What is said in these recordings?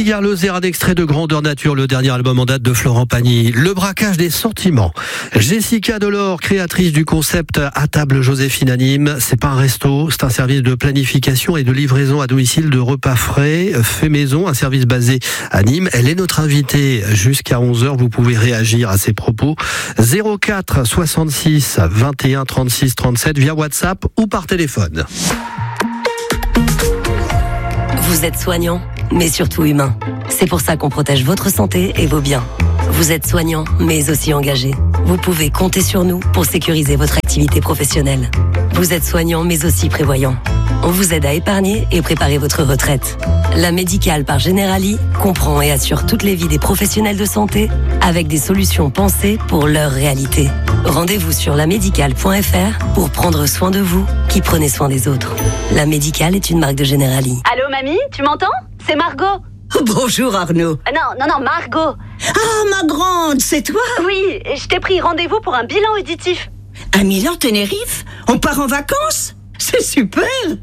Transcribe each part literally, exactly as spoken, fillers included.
Gare-Lozère, un extrait de Grandeur Nature, le dernier album en date de Florent Pagny. Le braquage des sentiments. Jessica Delors, créatrice du concept À table Joséphine à Nîmes. C'est pas un resto, c'est un service de planification et de livraison à domicile de repas frais, fait maison, un service basé à Nîmes. Elle est notre invitée jusqu'à onze heures. Vous pouvez réagir à ses propos. zéro quatre soixante-six vingt et un trente-six trente-sept via WhatsApp ou par téléphone. Vous êtes soignant, mais surtout humain. C'est pour ça qu'on protège votre santé et vos biens. Vous êtes soignant, mais aussi engagé. Vous pouvez compter sur nous pour sécuriser votre activité professionnelle. Vous êtes soignant, mais aussi prévoyant. On vous aide à épargner et préparer votre retraite. La Médicale par Generali comprend et assure toutes les vies des professionnels de santé avec des solutions pensées pour leur réalité. Rendez-vous sur la médicale point f r pour prendre soin de vous qui prenez soin des autres. La Médicale est une marque de Generali. Allô mamie, tu m'entends? C'est Margot. Bonjour Arnaud. Ah non, non, non, Margot. Ah ma grande, c'est toi? Oui, je t'ai pris rendez-vous pour un bilan auditif. À Milan-Tenerife? On part en vacances? C'est super!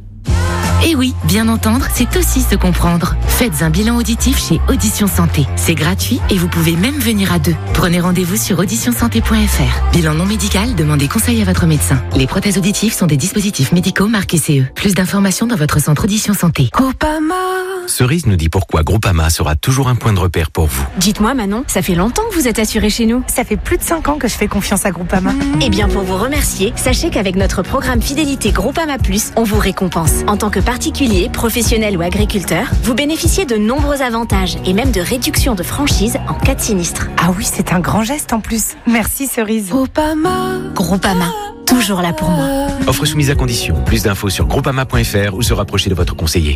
Et oui, bien entendre, c'est aussi se comprendre. Faites un bilan auditif chez Audition Santé. C'est gratuit et vous pouvez même venir à deux. Prenez rendez-vous sur audition santé point f r. Bilan non médical, demandez conseil à votre médecin. Les prothèses auditives sont des dispositifs médicaux marqués C E. Plus d'informations dans votre centre Audition Santé. Groupama. Cerise nous dit pourquoi Groupama sera toujours un point de repère pour vous. Dites-moi Manon, ça fait longtemps que vous êtes assurée chez nous. Ça fait plus de cinq ans que je fais confiance à Groupama. Mmh. Eh bien pour vous remercier, sachez qu'avec notre programme Fidélité Groupama Plus, on vous récompense. En tant que particulier, professionnel ou agriculteur, vous bénéficiez de nombreux avantages et même de réductions de franchise en cas de sinistre. Ah oui, c'est un grand geste en plus. Merci Cerise. Groupama. Groupama, toujours là pour moi. Offre soumise à condition. Plus d'infos sur groupama point f r ou se rapprocher de votre conseiller.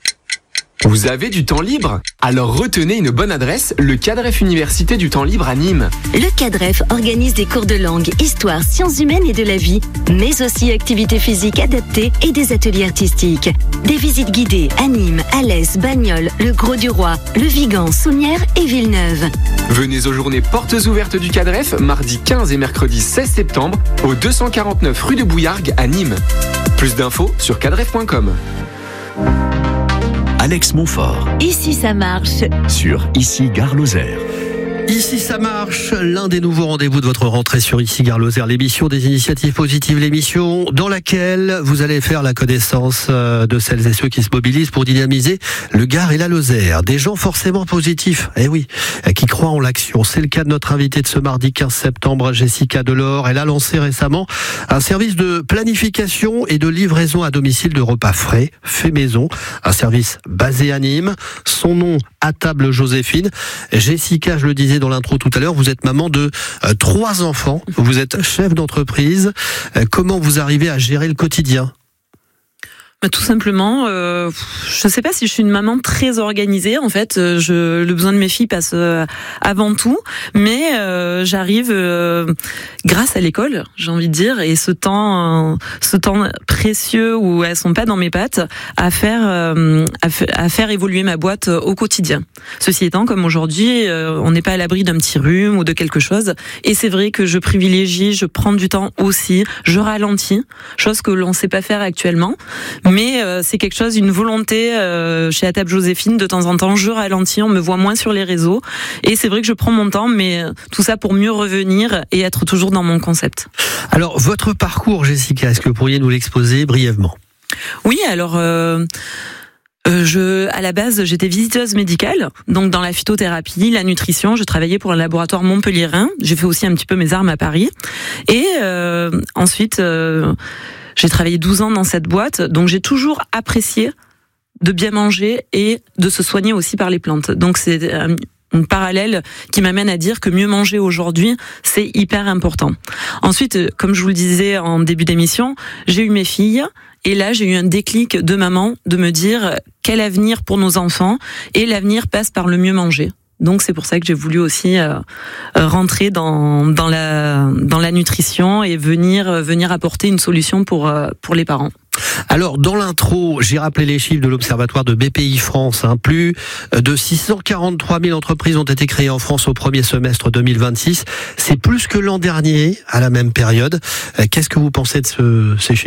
Vous avez du temps libre? Alors retenez une bonne adresse, le CADREF Université du temps libre à Nîmes. Le CADREF organise des cours de langue, histoire, sciences humaines et de la vie, mais aussi activités physiques adaptées et des ateliers artistiques. Des visites guidées à Nîmes, Alès, Bagnols, le Grau-du-Roi, le Vigan, Soumières et Villeneuve. Venez aux journées portes ouvertes du CADREF, mardi quinze et mercredi seize septembre, au deux cent quarante-neuf rue de Bouillargues à Nîmes. Plus d'infos sur cadref point com. Alex Montfort. Ici ça marche. Sur Ici Gare-Lozère. Ici ça marche, l'un des nouveaux rendez-vous de votre rentrée sur Ici Gare-Lozère, l'émission des initiatives positives, l'émission dans laquelle vous allez faire la connaissance de celles et ceux qui se mobilisent pour dynamiser le Gard et la Lozère. Des gens forcément positifs, eh oui, qui croient en l'action. C'est le cas de notre invitée de ce mardi quinze septembre, Jessica Delors. Elle a lancé récemment un service de planification et de livraison à domicile de repas frais, fait maison, un service basé à Nîmes. Son nom, À table Joséphine. Jessica, je le disais dans l'intro tout à l'heure, vous êtes maman de euh, trois enfants, vous êtes chef d'entreprise. Euh, comment vous arrivez à gérer le quotidien ? Bah, tout simplement, euh, je sais pas si je suis une maman très organisée. En fait, je, le besoin de mes filles passe euh, avant tout, mais euh, j'arrive euh, grâce à l'école, j'ai envie de dire, et ce temps, euh, ce temps précieux où elles sont pas dans mes pattes, à faire, euh, à, f- à faire évoluer ma boîte au quotidien. Ceci étant, comme aujourd'hui, euh, on n'est pas à l'abri d'un petit rhume ou de quelque chose, et c'est vrai que je privilégie, je prends du temps aussi, je ralentis, chose que l'on sait pas faire actuellement. Mais euh, c'est quelque chose, une volonté euh, chez À table Joséphine, de temps en temps, je ralentis, on me voit moins sur les réseaux. Et c'est vrai que je prends mon temps, mais tout ça pour mieux revenir et être toujours dans mon concept. Alors, votre parcours, Jessica, est-ce que vous pourriez nous l'exposer brièvement ? Oui, alors... Euh Euh, je, à la base, j'étais visiteuse médicale, donc dans la phytothérapie, la nutrition. Je travaillais pour un laboratoire montpelliérain. J'ai fait aussi un petit peu mes armes à Paris. Et euh, ensuite, euh, j'ai travaillé douze ans dans cette boîte. Donc j'ai toujours apprécié de bien manger et de se soigner aussi par les plantes. Donc c'est un, une parallèle qui m'amène à dire que mieux manger aujourd'hui, c'est hyper important. Ensuite, comme je vous le disais en début d'émission, j'ai eu mes filles. Et là, j'ai eu un déclic de maman de me dire quel avenir pour nos enfants, et l'avenir passe par le mieux manger. Donc c'est pour ça que j'ai voulu aussi euh, rentrer dans dans la dans la nutrition et venir venir apporter une solution pour euh, pour les parents. Alors, dans l'intro, j'ai rappelé les chiffres de l'Observatoire de B P I France. Hein. Plus de six cent quarante-trois mille entreprises ont été créées en France au premier semestre deux mille vingt-six. C'est plus que l'an dernier, à la même période. Qu'est-ce que vous pensez de ce, ces chiffres ?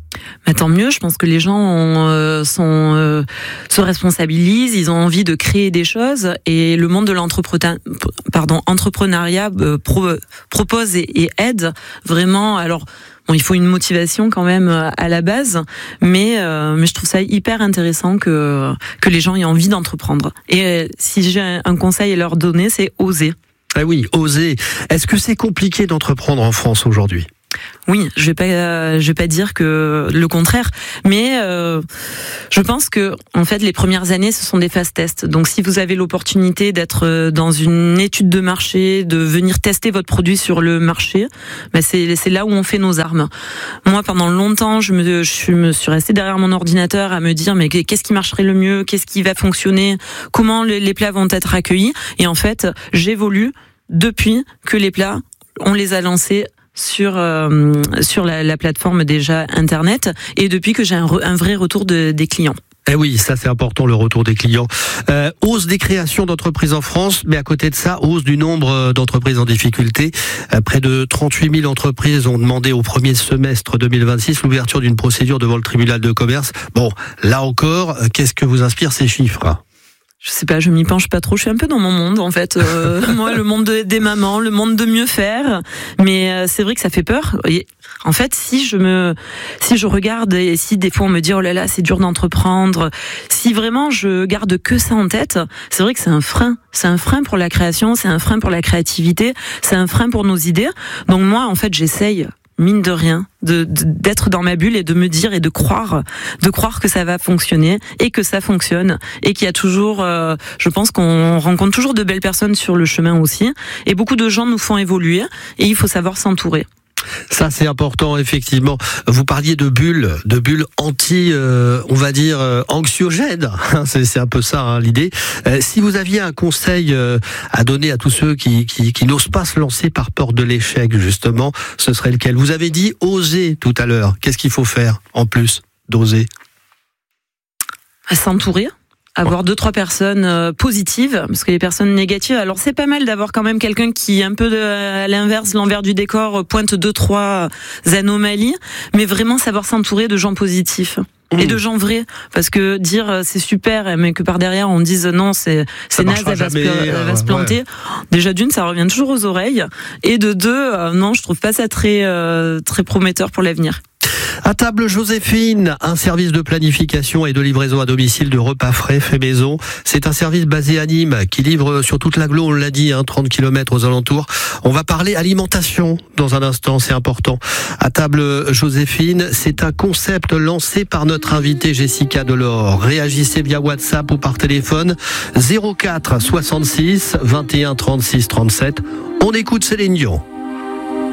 Bah, tant mieux, je pense que les gens ont, euh, sont, euh, se responsabilisent, ils ont envie de créer des choses et le monde de l'entrepreneuriat pardon, entrepreneuriat euh, pro, propose et, et aide vraiment. Alors, bon, il faut une motivation quand même à la base, mais, euh, mais je trouve ça hyper intéressant que, que les gens aient envie d'entreprendre. Et euh, si j'ai un conseil à leur donner, c'est oser. Ah oui, oser. Est-ce que c'est compliqué d'entreprendre en France aujourd'hui ? Oui, je vais pas, euh, je vais pas dire que le contraire, mais euh, je pense que en fait les premières années ce sont des phases tests. Donc si vous avez l'opportunité d'être dans une étude de marché, de venir tester votre produit sur le marché, ben c'est c'est là où on fait nos armes. Moi pendant longtemps je me je me suis restée derrière mon ordinateur à me dire mais qu'est-ce qui marcherait le mieux, qu'est-ce qui va fonctionner, comment les plats vont être accueillis. Et en fait j'évolue depuis que les plats on les a lancés sur euh, sur la, la plateforme déjà internet et depuis que j'ai un, re, un vrai retour de, des clients. Eh oui, ça c'est important, le retour des clients. Euh, hausse des créations d'entreprises en France, mais à côté de ça, hausse du nombre d'entreprises en difficulté. Euh, près de trente-huit mille entreprises ont demandé au premier semestre deux mille vingt-six l'ouverture d'une procédure devant le tribunal de commerce. Bon, là encore, qu'est-ce que vous inspirent ces chiffres ? Je sais pas, je m'y penche pas trop. Je suis un peu dans mon monde, en fait. Euh, moi, le monde de, des mamans, le monde de mieux faire. Mais euh, c'est vrai que ça fait peur. Et en fait, si je me, si je regarde et si des fois on me dit oh là là, c'est dur d'entreprendre. Si vraiment je garde que ça en tête, c'est vrai que c'est un frein. C'est un frein pour la création, c'est un frein pour la créativité, c'est un frein pour nos idées. Donc moi, en fait, j'essaye. Mine de rien, de, de, d'être dans ma bulle et de me dire et de croire, de croire que ça va fonctionner et que ça fonctionne et qu'il y a toujours, euh, je pense qu'on rencontre toujours de belles personnes sur le chemin aussi et beaucoup de gens nous font évoluer et il faut savoir s'entourer. Ça c'est important effectivement. Vous parliez de bulles, de bulles anti, euh, on va dire euh, anxiogènes. c'est, c'est un peu ça hein, l'idée. Euh, si vous aviez un conseil euh, à donner à tous ceux qui, qui, qui n'osent pas se lancer par peur de l'échec justement, ce serait lequel ? Vous avez dit oser tout à l'heure. Qu'est-ce qu'il faut faire en plus d'oser ? À s'entourer. Avoir deux trois personnes euh, positives, parce que les personnes négatives, alors c'est pas mal d'avoir quand même quelqu'un qui un peu de, à l'inverse, l'envers du décor, pointe deux trois anomalies, mais vraiment savoir s'entourer de gens positifs. Mmh. Et de gens vrais, parce que dire c'est super, mais que par derrière on dise non, c'est c'est naze, elle va, se, elle va se planter. Ouais. Déjà d'une, ça revient toujours aux oreilles, et de deux, euh, non, je trouve pas ça très euh, très prometteur pour l'avenir. À table Joséphine, un service de planification et de livraison à domicile de repas frais fait maison. C'est un service basé à Nîmes qui livre sur toute l'agglo, on l'a dit, hein, trente kilomètres aux alentours. On va parler alimentation dans un instant, c'est important. À table Joséphine, c'est un concept lancé par notre invitée Jessica Delors. Réagissez via WhatsApp ou par téléphone zéro quatre soixante-six vingt et un trente-six trente-sept. On écoute Céline Dion.